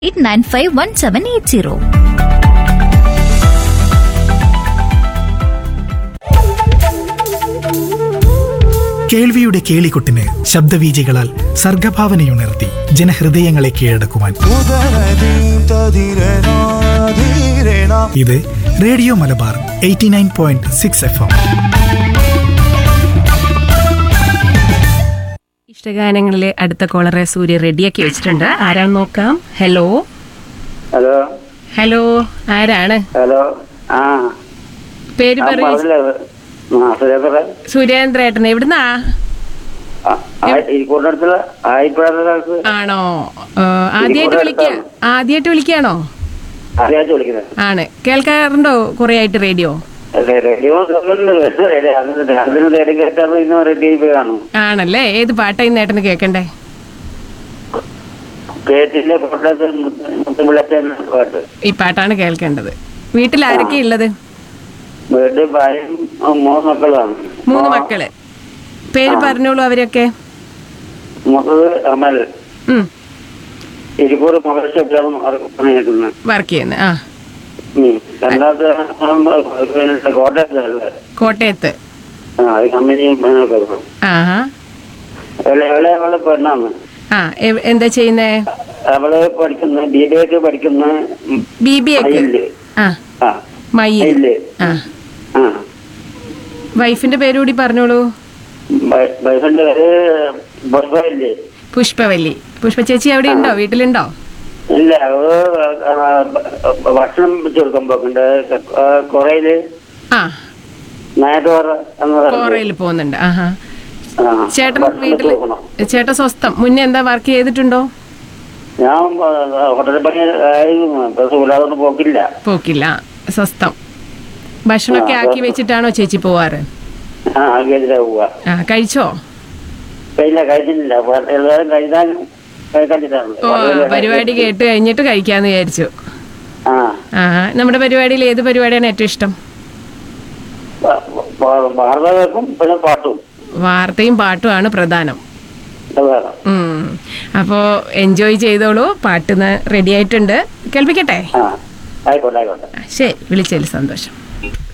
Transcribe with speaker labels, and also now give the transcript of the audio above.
Speaker 1: 8951780.
Speaker 2: കേൾവിയുടെ കേളികൊട്ടിന് ശബ്ദവീചികളാൽ സർഗഭാവനയുണർത്തി ജനഹൃദയങ്ങളെ കീഴടക്കുവാൻ ഇത് radio Malabar 89.6 FM.
Speaker 3: ഇഷ്ടഗാനങ്ങളിലെ അടുത്ത കോളറെ സൂര്യ റെഡിയാക്കി വെച്ചിട്ടുണ്ട്. ആരാണ് നോക്കാം. ഹലോ
Speaker 4: ഹലോ
Speaker 3: ഹലോ, ആരാണ്?
Speaker 4: ഹലോ. ആ
Speaker 3: പേര് പറയൂ. സുരേന്ദ്രേട്ടൻ. എവിടുന്നാ? ആണോ? ആദ്യമായിട്ട് വിളിക്കാണോ? ആണ്. കേൾക്കാറുണ്ടോ കുറെ ആയിട്ട് റേഡിയോ? ആണല്ലേ. ഏത് പാട്ടാ ഇന്ന് ഏട്ടന് കേക്കണ്ടേ? ഈ പാട്ടാണ് കേൾക്കേണ്ടത്. വീട്ടിൽ ആരൊക്കെ ഉള്ളത്? മൂന്ന് മക്കള്. പേര് പറഞ്ഞോളൂ അവരൊക്കെ. വർക്ക് ചെയ്യുന്ന. ആ, കോട്ടയത്ത്. ആഹാ. ആ, എന്താ ചെയ്യുന്നേ?
Speaker 4: അവള് പഠിക്കുന്ന BBA പഠിക്കുന്ന.
Speaker 3: BBA. ആ, മയിൽ. ആ, വൈഫിന്റെ പേര് കൂടി പറഞ്ഞോളൂ.
Speaker 4: വൈഫിന്റെ പേര് പുഷ്പവല്ലി.
Speaker 3: പുഷ്പവല്ലി. പുഷ്പ ചേച്ചി അവിടെ ഉണ്ടോ? വീട്ടിലുണ്ടോ?
Speaker 4: ഇല്ല, ഭക്ഷണം വെച്ച് കൊടുക്കാൻ പോക്കുണ്ട് കൊറയില്.
Speaker 3: ആ, കോറയിൽ പോകുന്നുണ്ട്. ആഹാ. ചേട്ടൻ വീട്ടില്, ചേട്ടൻ സ്വസ്ഥം. മുന്നേ എന്താ വർക്ക് ചെയ്തിട്ടുണ്ടോ?
Speaker 4: ഞാൻ ഹോട്ടൽ പണി ആയിരുന്നു.
Speaker 3: പോക്കില്ല. സ്വസ്ഥം. ഭക്ഷണമൊക്കെ ആക്കി വെച്ചിട്ടാണോ ചേച്ചി പോവാറ്? ആ, കഴിച്ചോ?
Speaker 4: കഴിച്ചില്ല.
Speaker 3: ഓ, പരിപാടി കേട്ട് കഴിഞ്ഞിട്ട് കഴിക്കാന്ന് വിചാരിച്ചു. ആ, നമ്മുടെ പരിപാടിയിൽ ഏത് പരിപാടിയാണ് ഏറ്റവും ഇഷ്ടം? വാർത്തയും പാട്ടുമാണ് പ്രധാനം. അപ്പോ എൻജോയ് ചെയ്തോളൂ. പാട്ട് റെഡി ആയിട്ടുണ്ട്. കേൾപ്പിക്കട്ടെ?
Speaker 4: ആയിക്കോട്ടെ.
Speaker 3: ശരി, വിളിച്ചതിൽ സന്തോഷം.